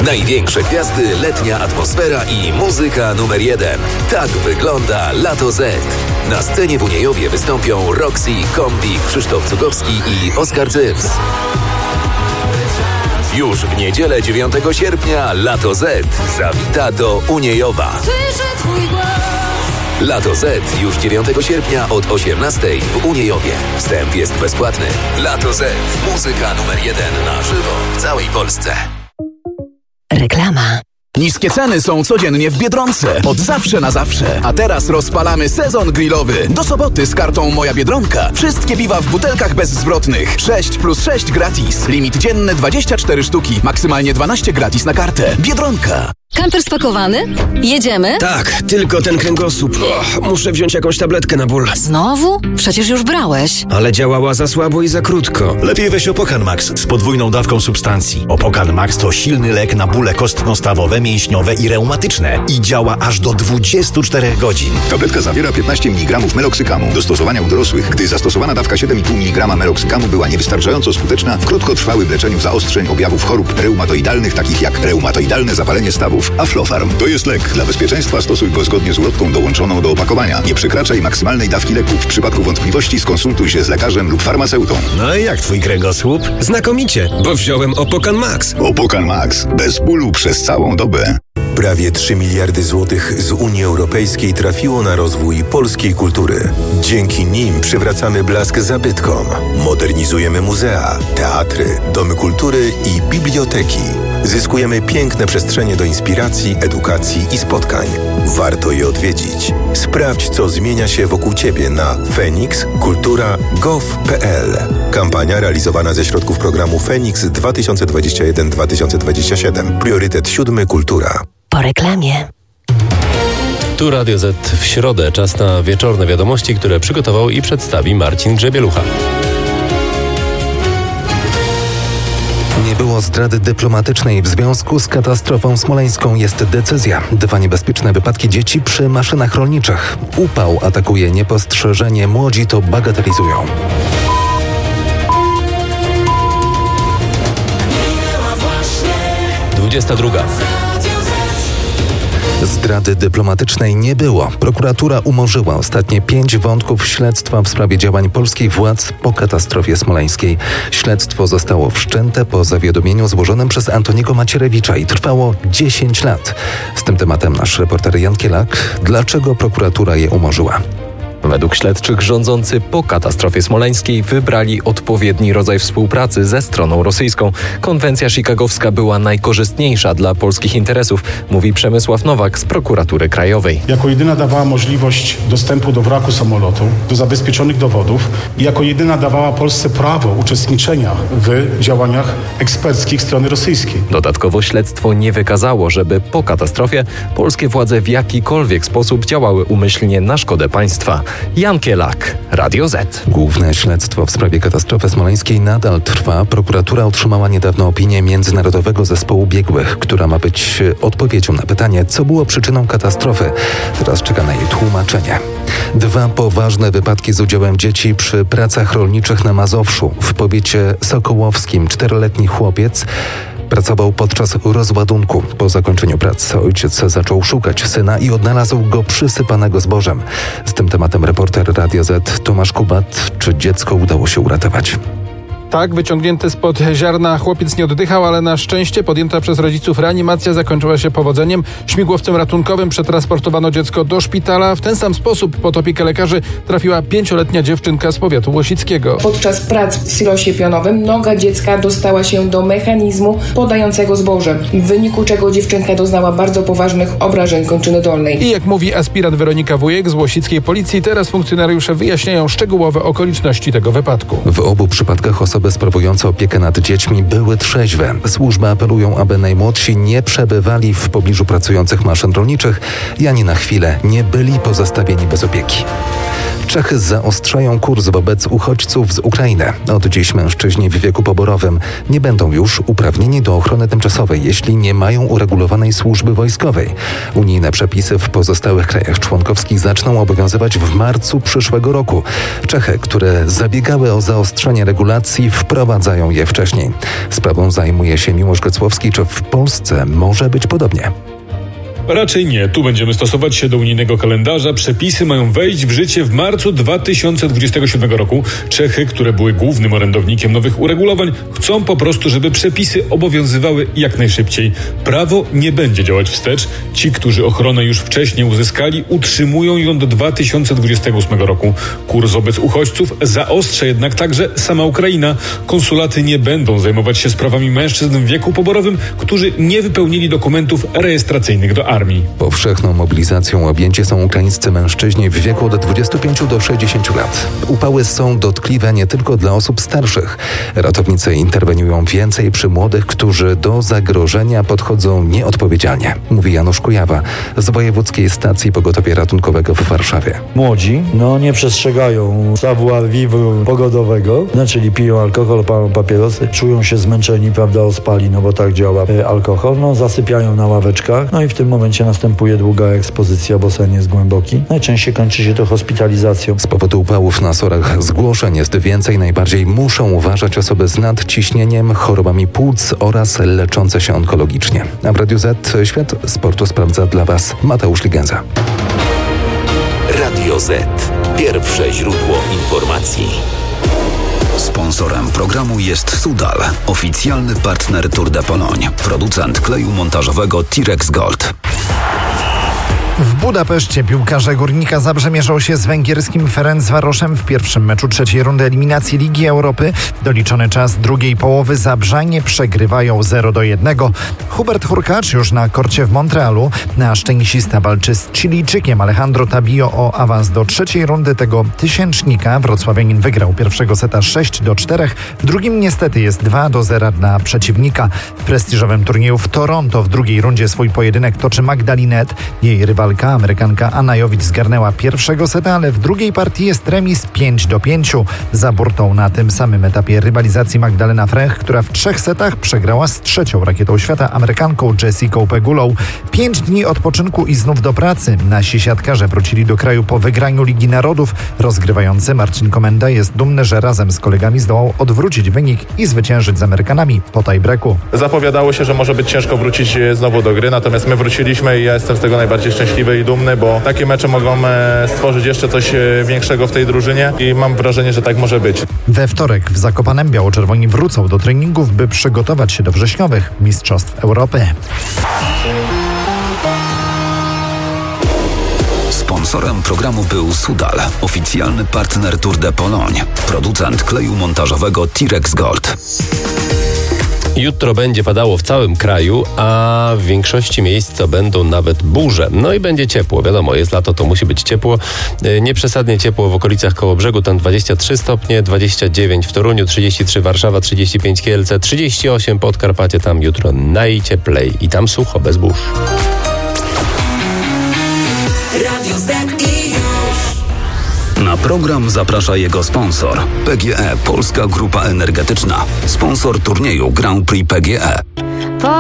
Największe gwiazdy, letnia atmosfera i muzyka numer 1. Tak wygląda Lato Z. Na scenie w Uniejowie wystąpią Roxy, Kombi, Krzysztof Cugowski i Oskar Cyps. Już w niedzielę 9 sierpnia Lato Z zawita do Uniejowa. Lato Z już 9 sierpnia od 18:00 w Uniejowie. Wstęp jest bezpłatny. Lato Z. Muzyka numer 1 na żywo w całej Polsce. Reklama. Niskie ceny są codziennie w Biedronce. Od zawsze na zawsze. A teraz rozpalamy sezon grillowy. Do soboty z kartą Moja Biedronka. Wszystkie piwa w butelkach bezzwrotnych. 6+6 gratis. Limit dzienny 24 sztuki. Maksymalnie 12 gratis na kartę. Biedronka. Kamper spakowany? Jedziemy? Tak, tylko ten kręgosłup. Muszę wziąć jakąś tabletkę na ból. Znowu? Przecież już brałeś. Ale działała za słabo i za krótko. Lepiej weź Opokan Max z podwójną dawką substancji. Opokan Max to silny lek na bóle kostno-stawowe, mięśniowe i reumatyczne. I działa aż do 24 godzin. Tabletka zawiera 15 mg meloksykamu. Do stosowania u dorosłych, gdy zastosowana dawka 7,5 mg meloksykamu była niewystarczająco skuteczna, w krótkotrwałym leczeniu zaostrzeń objawów chorób reumatoidalnych, takich jak reumatoidalne zapalenie stawów. Aflofarm to jest lek. Dla bezpieczeństwa stosuj go zgodnie z ulotką dołączoną do opakowania. Nie przekraczaj maksymalnej dawki leku. W przypadku wątpliwości skonsultuj się z lekarzem lub farmaceutą. No i jak twój kręgosłup? Znakomicie, bo wziąłem Opokan Max. Opokan Max. Bez bólu przez całą dobę. Prawie 3 miliardy złotych z Unii Europejskiej trafiło na rozwój polskiej kultury. Dzięki nim przywracamy blask zabytkom, modernizujemy muzea, teatry, domy kultury i biblioteki. Zyskujemy piękne przestrzenie do inspiracji, edukacji i spotkań. Warto je odwiedzić. Sprawdź, co zmienia się wokół Ciebie na fenixkultura.gov.pl. Kampania realizowana ze środków programu Fenix 2021-2027. Priorytet 7. Kultura. Po reklamie. Tu Radio Z w środę. Czas na wieczorne wiadomości, które przygotował i przedstawi Marcin Grzebielucha. Nie było zdrady dyplomatycznej. W związku z katastrofą smoleńską jest decyzja. 2 niebezpieczne wypadki dzieci przy maszynach rolniczych. Upał atakuje niepostrzeżenie. Młodzi to bagatelizują. Druga. Zdrady dyplomatycznej nie było. Prokuratura umorzyła ostatnie 5 wątków śledztwa w sprawie działań polskich władz po katastrofie smoleńskiej. Śledztwo zostało wszczęte po zawiadomieniu złożonym przez Antoniego Macierewicza i trwało 10 lat. Z tym tematem nasz reporter Jan Kielak. Dlaczego prokuratura je umorzyła? Według śledczych rządzący po katastrofie smoleńskiej wybrali odpowiedni rodzaj współpracy ze stroną rosyjską. Konwencja chicagowska była najkorzystniejsza dla polskich interesów, mówi Przemysław Nowak z Prokuratury Krajowej. Jako jedyna dawała możliwość dostępu do wraku samolotu, do zabezpieczonych dowodów i jako jedyna dawała Polsce prawo uczestniczenia w działaniach eksperckich strony rosyjskiej. Dodatkowo śledztwo nie wykazało, żeby po katastrofie polskie władze w jakikolwiek sposób działały umyślnie na szkodę państwa. Jan Kielak, Radio Z. Główne śledztwo w sprawie katastrofy smoleńskiej nadal trwa. Prokuratura otrzymała niedawno opinię Międzynarodowego Zespołu Biegłych, która ma być odpowiedzią na pytanie, co było przyczyną katastrofy. Teraz czeka na jej tłumaczenie. 2 poważne wypadki z udziałem dzieci przy pracach rolniczych na Mazowszu. W powiecie sokołowskim 4-letni chłopiec pracował podczas rozładunku. Po zakończeniu prac ojciec zaczął szukać syna i odnalazł go przysypanego zbożem. Z tym tematem reporter Radio Z Tomasz Kubat. Czy dziecko udało się uratować? Tak, wyciągnięty spod ziarna chłopiec nie oddychał, ale na szczęście podjęta przez rodziców reanimacja zakończyła się powodzeniem. Śmigłowcem ratunkowym przetransportowano dziecko do szpitala. W ten sam sposób pod opiekę lekarzy trafiła 5-letnia dziewczynka z powiatu łosickiego. Podczas prac w silosie pionowym noga dziecka dostała się do mechanizmu podającego zboże, w wyniku czego dziewczynka doznała bardzo poważnych obrażeń kończyny dolnej. I jak mówi aspirant Weronika Wujek z łosickiej policji, teraz funkcjonariusze wyjaśniają szczegółowe okoliczności tego wypadku. W obu przypadkach osoby sprawujące opiekę nad dziećmi były trzeźwe. Służby apelują, aby najmłodsi nie przebywali w pobliżu pracujących maszyn rolniczych i ani na chwilę nie byli pozostawieni bez opieki. Czechy zaostrzają kurs wobec uchodźców z Ukrainy. Od dziś mężczyźni w wieku poborowym nie będą już uprawnieni do ochrony tymczasowej, jeśli nie mają uregulowanej służby wojskowej. Unijne przepisy w pozostałych krajach członkowskich zaczną obowiązywać w marcu przyszłego roku. Czechy, które zabiegały o zaostrzenie regulacji, wprowadzają je wcześniej. Sprawą zajmuje się Miłosz Gocłowski. Czy w Polsce może być podobnie? Raczej nie. Tu będziemy stosować się do unijnego kalendarza. Przepisy mają wejść w życie w marcu 2027 roku. Czechy, które były głównym orędownikiem nowych uregulowań, chcą po prostu, żeby przepisy obowiązywały jak najszybciej. Prawo nie będzie działać wstecz. Ci, którzy ochronę już wcześniej uzyskali, utrzymują ją do 2028 roku. Kurs wobec uchodźców zaostrza jednak także sama Ukraina. Konsulaty nie będą zajmować się sprawami mężczyzn w wieku poborowym, którzy nie wypełnili dokumentów rejestracyjnych do armii. Powszechną mobilizacją objęci są ukraińscy mężczyźni w wieku od 25 do 60 lat. Upały są dotkliwe nie tylko dla osób starszych. Ratownicy interweniują więcej przy młodych, którzy do zagrożenia podchodzą nieodpowiedzialnie, mówi Janusz Kujawa z Wojewódzkiej Stacji Pogotowia Ratunkowego w Warszawie. Młodzi nie przestrzegają savoir vivre pogodowego, czyli piją alkohol, palą papierosy, czują się zmęczeni, prawda, ospali, bo tak działa alkohol, zasypiają na ławeczkach, i w tym momencie następuje długa ekspozycja, bo sen jest głęboki. Najczęściej kończy się to hospitalizacją. Z powodu upałów na sorach zgłoszeń jest więcej. Najbardziej muszą uważać osoby z nadciśnieniem, chorobami płuc oraz leczące się onkologicznie. A w Radiu Z Świat Sportu sprawdza dla Was Mateusz Ligenza. Radio Z. Pierwsze źródło informacji. Sponsorem programu jest Sudal, oficjalny partner Tour de Pologne, producent kleju montażowego Tirex Gold. W Budapeszcie piłkarze Górnika Zabrze mierzą się z węgierskim Ferencvaroszem w pierwszym meczu trzeciej rundy eliminacji Ligi Europy. Doliczony czas drugiej połowy Zabrzanie przegrywają 0-1. Hubert Hurkacz już na korcie w Montrealu. Nasz tenisista walczy z Chilijczykiem Alejandro Tabio o awans do trzeciej rundy tego tysięcznika. Wrocławianin wygrał pierwszego seta 6-4. W drugim niestety jest 2-0 dla przeciwnika. W prestiżowym turnieju w Toronto w drugiej rundzie swój pojedynek toczy Magdalinet. Jej rywalka, Amerykanka Anna Jowicz, zgarnęła pierwszego seta, ale w drugiej partii jest remis 5-5. Za burtą na tym samym etapie rywalizacji Magdalena Frech, która w 3 setach przegrała z trzecią rakietą świata, Amerykanką Jessicą Pegulą. 5 dni odpoczynku i znów do pracy. Nasi siatkarze wrócili do kraju po wygraniu Ligi Narodów. Rozgrywający Marcin Komenda jest dumny, że razem z kolegami zdołał odwrócić wynik i zwyciężyć z Amerykanami po tie-breaku. Zapowiadało się, że może być ciężko wrócić znowu do gry, natomiast my wróciliśmy i ja jestem z tego najbardziej szczęśliwy i dumny, bo takie mecze mogą stworzyć jeszcze coś większego w tej drużynie i mam wrażenie, że tak może być. We wtorek w Zakopanem biało-czerwoni wrócą do treningów, by przygotować się do wrześniowych Mistrzostw Europy. Sponsorem programu był Sudal, oficjalny partner Tour de Pologne, producent kleju montażowego Tirex Gold. Jutro będzie padało w całym kraju, a w większości miejsc to będą nawet burze. No i będzie ciepło. Wiadomo, jest lato, to musi być ciepło. Nieprzesadnie ciepło w okolicach Kołobrzegu, tam 23 stopnie, 29 w Toruniu, 33 Warszawa, 35 Kielce, 38 Podkarpacie, tam jutro najcieplej i tam sucho, bez burz. Radio Z i już. Na program zaprasza jego sponsor. PGE, Polska Grupa Energetyczna. Sponsor turnieju Grand Prix PGE.